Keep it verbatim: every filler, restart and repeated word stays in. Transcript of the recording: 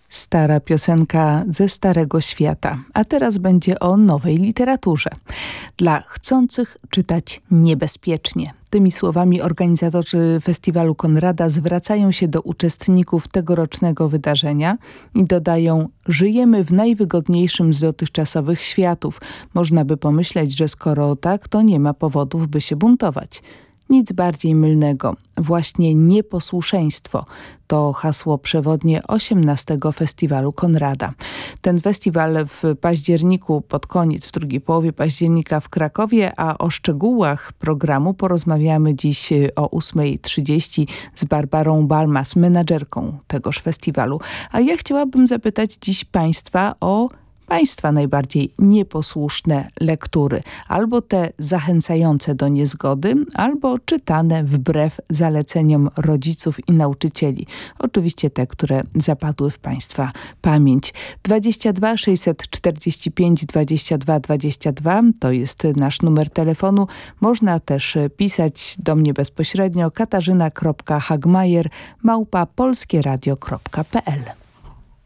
Stara piosenka ze Starego Świata, a teraz będzie o nowej literaturze. Dla chcących czytać niebezpiecznie. Tymi słowami organizatorzy Festiwalu Konrada zwracają się do uczestników tegorocznego wydarzenia i dodają: żyjemy w najwygodniejszym z dotychczasowych światów. Można by pomyśleć, że skoro tak, to nie ma powodów, by się buntować. Nic bardziej mylnego. Właśnie nieposłuszeństwo to hasło przewodnie osiemnastego Festiwalu Konrada. Ten festiwal w październiku, pod koniec, w drugiej połowie października w Krakowie, a o szczegółach programu porozmawiamy dziś o ósmej trzydzieści z Barbarą Balmas, menadżerką tegoż festiwalu. A ja chciałabym zapytać dziś Państwa o Państwa najbardziej nieposłuszne lektury, albo te zachęcające do niezgody, albo czytane wbrew zaleceniom rodziców i nauczycieli. Oczywiście te, które zapadły w Państwa pamięć. dwadzieścia dwa sześćset czterdzieści pięć dwadzieścia dwa dwadzieścia dwa to jest nasz numer telefonu. Można też pisać do mnie bezpośrednio katarzyna kropka hagmajer małpa polskieradio kropka p l.